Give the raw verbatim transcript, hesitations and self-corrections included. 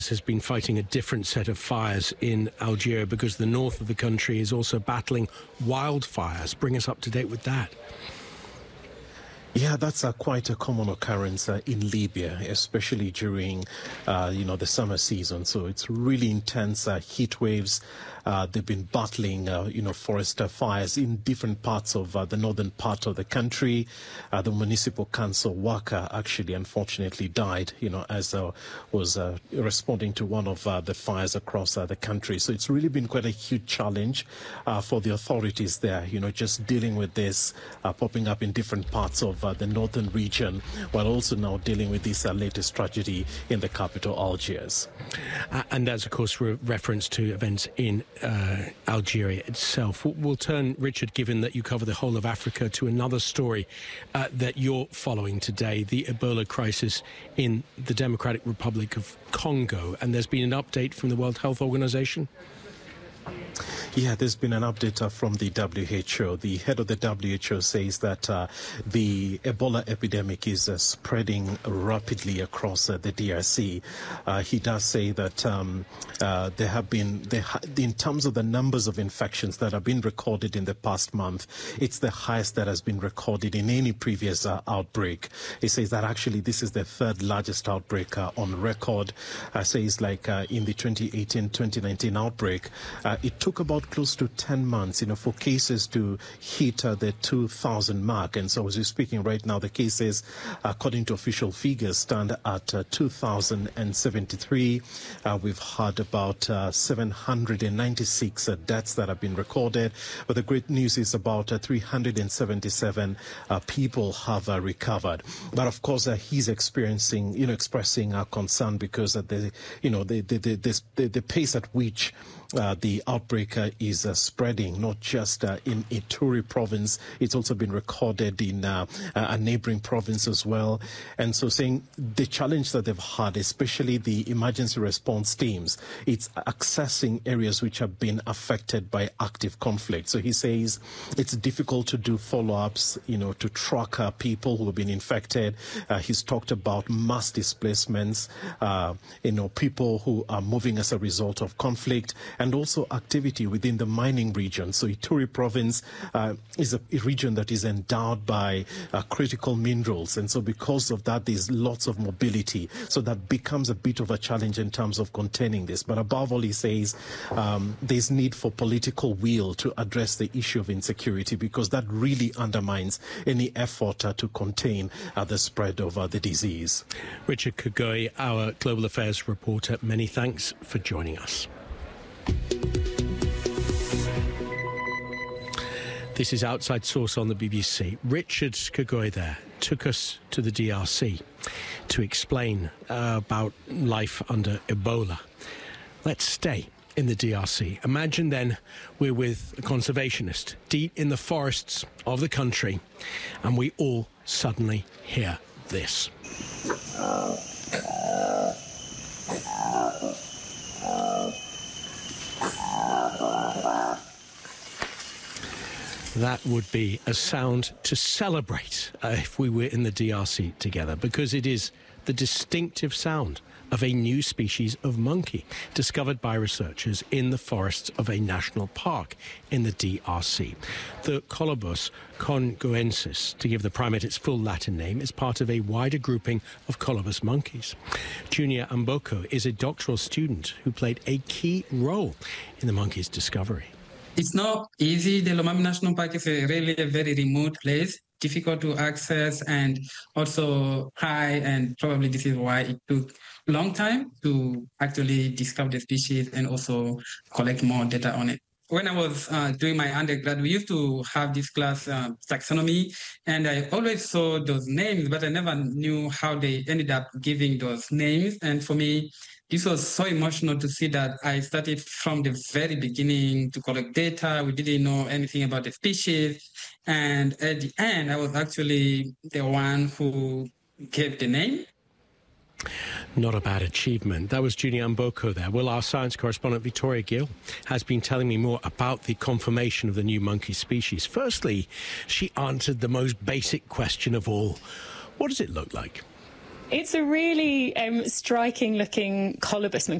has been fighting a different set of fires in Algeria because the north of the country is also battling wildfires. Bring us up to date with that. Yeah, that's uh, quite a common occurrence uh, in Libya, especially during, uh, you know, the summer season. So it's really intense uh, heat waves. Uh, they've been battling, uh, you know, forest uh, fires in different parts of uh, the northern part of the country. Uh, the municipal council worker actually, unfortunately, died, you know, as uh, was uh, responding to one of uh, the fires across uh, the country. So it's really been quite a huge challenge uh, for the authorities there, you know, just dealing with this uh, popping up in different parts of uh, the northern region, while also now dealing with this uh, latest tragedy in the capital, Algiers. Uh, and that's, of course, re reference to events in Uh, Algeria itself. We'll turn, Richard, given that you cover the whole of Africa, to another story uh, that you're following today, the Ebola crisis in the Democratic Republic of Congo. And there's been an update from the World Health Organization. Yeah, there's been an update uh, from the W H O. The head of the W H O says that uh, the Ebola epidemic is uh, spreading rapidly across uh, the D R C. Uh, he does say that um, uh, there have been, there ha in terms of the numbers of infections that have been recorded in the past month, it's the highest that has been recorded in any previous uh, outbreak. He says that actually this is the third largest outbreak uh, on record. Uh, says like uh, in the twenty eighteen twenty nineteen outbreak, uh, it took about close to ten months, you know, for cases to hit uh, the two thousand mark. And so as we're speaking right now, the cases, according to official figures, stand at uh, two thousand seventy-three. Uh, we've had about uh, seven hundred ninety-six uh, deaths that have been recorded. But the great news is about uh, three hundred seventy-seven uh, people have uh, recovered. But of course, uh, he's experiencing, you know, expressing uh, concern because of the, you know, the, the, the, the, the, the pace at which Uh, the outbreak uh, is uh, spreading, not just uh, in Ituri province. It's also been recorded in uh, a neighboring province as well. And so saying the challenge that they've had, especially the emergency response teams, it's accessing areas which have been affected by active conflict. So he says it's difficult to do follow-ups, you know, to track uh, people who have been infected. Uh, he's talked about mass displacements, uh, you know, people who are moving as a result of conflict, and also activity within the mining region. So Ituri province uh, is a, a region that is endowed by uh, critical minerals. And so because of that, there's lots of mobility. So that becomes a bit of a challenge in terms of containing this. But above all, he says um, there's need for political will to address the issue of insecurity, because that really undermines any effort uh, to contain uh, the spread of uh, the disease. Richard Kagoi, our Global Affairs reporter, many thanks for joining us. This is Outside Source on the B B C. Richard Kagoi there took us to the D R C to explain uh, about life under Ebola. Let's stay in the D R C. Imagine then we're with a conservationist deep in the forests of the country, and we all suddenly hear this. That would be a sound to celebrate uh, if we were in the D R C together, because it is the distinctive sound of a new species of monkey discovered by researchers in the forests of a national park in the D R C. The Colobus congoensis, to give the primate its full Latin name, is part of a wider grouping of Colobus monkeys. Junior Amboko is a doctoral student who played a key role in the monkey's discovery. It's not easy. The Lomami National Park is a really a very remote place, difficult to access, and also high, and probably this is why it took a long time to actually discover the species and also collect more data on it. When I was uh, doing my undergrad, we used to have this class, uh, taxonomy, and I always saw those names, but I never knew how they ended up giving those names. And for me, this was so emotional to see that I started from the very beginning to collect data. We didn't know anything about the species. And at the end, I was actually the one who gave the name. Not a bad achievement. That was Junior Amboko there. Well, our science correspondent Victoria Gill has been telling me more about the confirmation of the new monkey species. Firstly, she answered the most basic question of all. What does it look like? It's a really um, striking looking colobus monkey.